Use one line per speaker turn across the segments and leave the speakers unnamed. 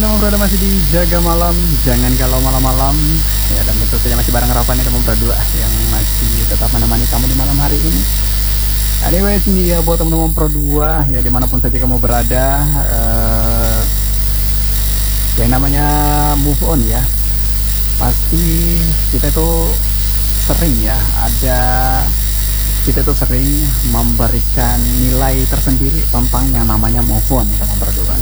teman bro, masih di Jaga Malam, jangan kalau malam-malam ya, dan tentu saja masih bareng Rafa nih teman berdua yang masih tetap menemani kamu di malam hari ini. Anyways nih ya, buat teman-teman Pro 2 ya, dimanapun saja kamu berada, yang namanya move on ya, pasti kita tuh sering ya, kita tuh sering memberikan nilai tersendiri tentang yang namanya move on ya teman berdua.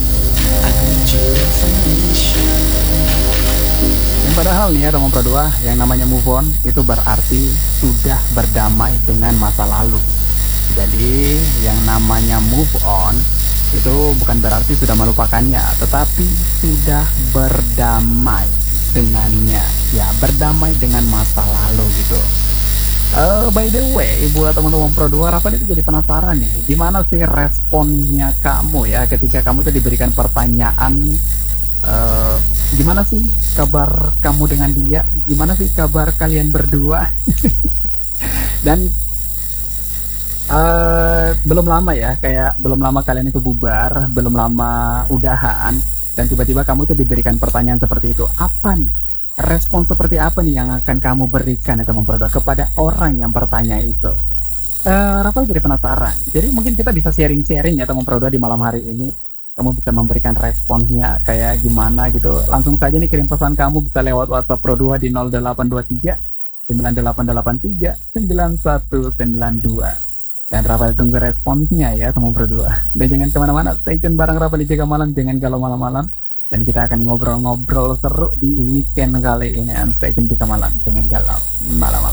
Yang padahal nih ya teman berdua, yang namanya move on itu berarti sudah berdamai dengan masa lalu. Jadi yang namanya move on itu bukan berarti sudah melupakannya, tetapi sudah berdamai dengannya ya, berdamai dengan masa lalu gitu. By the way, buat teman-teman Pro 2, Rafa itu jadi penasaran nih, gimana sih responnya kamu ya ketika kamu tuh diberikan pertanyaan, gimana sih kabar kamu dengan dia, gimana sih kabar kalian berdua. Dan belum lama ya, kayak belum lama kalian itu bubar, belum lama udahan, dan tiba-tiba kamu tuh diberikan pertanyaan seperti itu. Apa nih respon, seperti apa nih yang akan kamu berikan ya teman berdua kepada orang yang bertanya itu? Rafael jadi penasaran, jadi mungkin kita bisa sharing-sharing ya teman berdua di malam hari ini. Kamu bisa memberikan responnya kayak gimana gitu. Langsung saja nih kirim pesan kamu bisa lewat WhatsApp Pro 2 di 0823 9883 9192. Dan Rafael tunggu responsnya ya teman berdua. Dan jangan kemana-mana, stay tune bareng Rafael di Jaga Malam, jangan galau malam-malam. Dan kita akan ngobrol-ngobrol seru di weekend kali ini. And stay tune Jaga Malam, jangan galau malam-malam.